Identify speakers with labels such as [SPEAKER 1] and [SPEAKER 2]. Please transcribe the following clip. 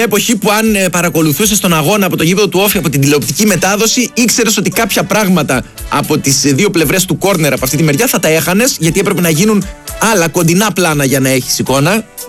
[SPEAKER 1] Εποχή που αν παρακολουθούσες τον αγώνα από το γήπεδο του Όφη από την τηλεοπτική μετάδοση, ήξερες ότι κάποια πράγματα από τις δύο πλευρές του κόρνερ από αυτή τη μεριά θα τα έχανες, γιατί έπρεπε να γίνουν άλλα κοντινά πλάνα για να έχεις εικόνα.